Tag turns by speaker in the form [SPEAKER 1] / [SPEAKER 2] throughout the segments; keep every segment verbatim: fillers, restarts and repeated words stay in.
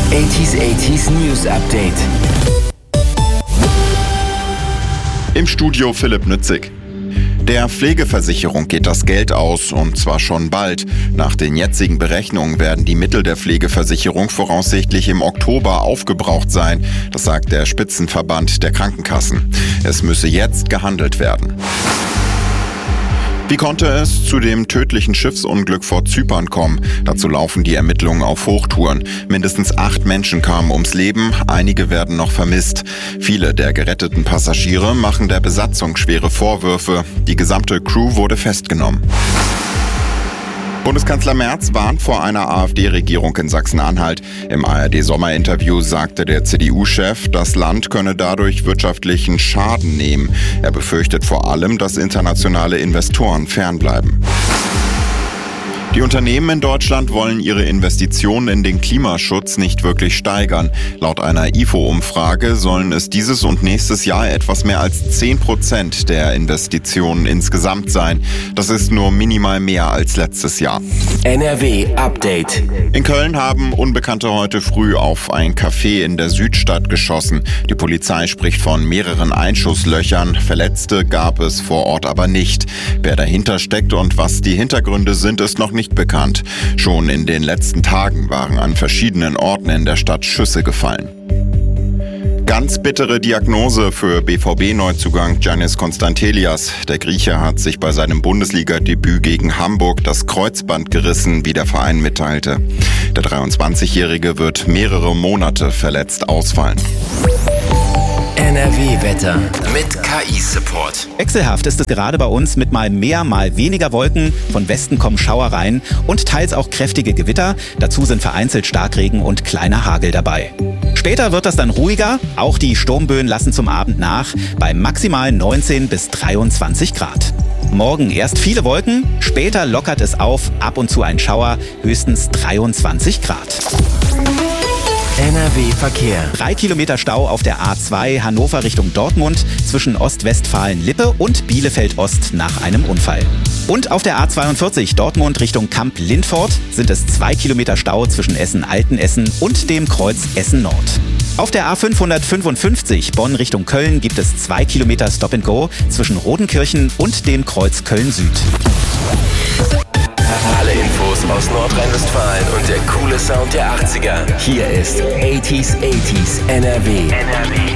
[SPEAKER 1] achtziger achtziger News Update.
[SPEAKER 2] Im Studio Philipp Nützig. Der Pflegeversicherung geht das Geld aus, und zwar schon bald. Nach den jetzigen Berechnungen werden die Mittel der Pflegeversicherung voraussichtlich im Oktober aufgebraucht sein. Das sagt der Spitzenverband der Krankenkassen. Es müsse jetzt gehandelt werden. Wie konnte es zu dem tödlichen Schiffsunglück vor Zypern kommen? Dazu laufen die Ermittlungen auf Hochtouren. Mindestens acht Menschen kamen ums Leben, einige werden noch vermisst. Viele der geretteten Passagiere machen der Besatzung schwere Vorwürfe. Die gesamte Crew wurde festgenommen. Bundeskanzler Merz warnt vor einer AfD-Regierung in Sachsen-Anhalt. Im A R D-Sommerinterview sagte der C D U-Chef, das Land könne dadurch wirtschaftlichen Schaden nehmen. Er befürchtet vor allem, dass internationale Investoren fernbleiben. Die Unternehmen in Deutschland wollen ihre Investitionen in den Klimaschutz nicht wirklich steigern. Laut einer I F O-Umfrage sollen es dieses und nächstes Jahr etwas mehr als zehn Prozent der Investitionen insgesamt sein. Das ist nur minimal mehr als letztes Jahr.
[SPEAKER 1] N R W Update.
[SPEAKER 2] In Köln haben Unbekannte heute früh auf ein Café in der Südstadt geschossen. Die Polizei spricht von mehreren Einschusslöchern. Verletzte gab es vor Ort aber nicht. Wer dahinter steckt und was die Hintergründe sind, ist noch nicht bekannt. Schon in den letzten Tagen waren an verschiedenen Orten in der Stadt Schüsse gefallen. Ganz bittere Diagnose für B V B-Neuzugang Giannis Konstantelias. Der Grieche hat sich bei seinem Bundesliga-Debüt gegen Hamburg das Kreuzband gerissen, wie der Verein mitteilte. Der dreiundzwanzigjährige wird mehrere Monate verletzt ausfallen.
[SPEAKER 1] N R W-Wetter mit K I-Support.
[SPEAKER 3] Wechselhaft ist es gerade bei uns mit mal mehr, mal weniger Wolken. Von Westen kommen Schauer rein und teils auch kräftige Gewitter. Dazu sind vereinzelt Starkregen und kleiner Hagel dabei. Später wird das dann ruhiger. Auch die Sturmböen lassen zum Abend nach, bei maximal neunzehn bis dreiundzwanzig Grad. Morgen erst viele Wolken, später lockert es auf, ab und zu ein Schauer, höchstens dreiundzwanzig Grad.
[SPEAKER 1] N R W-Verkehr.
[SPEAKER 3] Drei Kilometer Stau auf der A zwei Hannover Richtung Dortmund zwischen Ostwestfalen-Lippe und Bielefeld-Ost nach einem Unfall. Und auf der A zweiundvierzig Dortmund Richtung Kamp-Lindfort sind es zwei Kilometer Stau zwischen Essen-Altenessen und dem Kreuz Essen-Nord. Auf der A fünfhundertfünfundfünfzig Bonn Richtung Köln gibt es zwei Kilometer Stop-and-Go zwischen Rodenkirchen und dem Kreuz Köln-Süd.
[SPEAKER 1] Alle Infos aus Nordrhein-Westfalen und der coole Sound der achtziger. Hier ist achtziger achtziger N R W. N R W.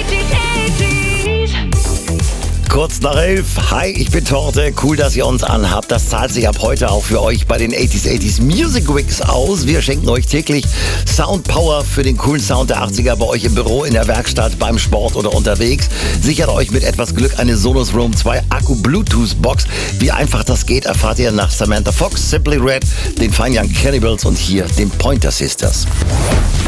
[SPEAKER 4] Kurz nach elf. Hi, ich bin Torte. Cool, dass ihr uns anhabt. Das zahlt sich ab heute auch für euch bei den achtziger achtziger Music Weeks aus. Wir schenken euch täglich Sound Power für den coolen Sound der achtziger bei euch im Büro, in der Werkstatt, beim Sport oder unterwegs. Sichert euch mit etwas Glück eine Sonos Roam zwei Akku Bluetooth Box. Wie einfach das geht, erfahrt ihr nach Samantha Fox, Simply Red, den Fine Young Cannibals und hier den Pointer Sisters.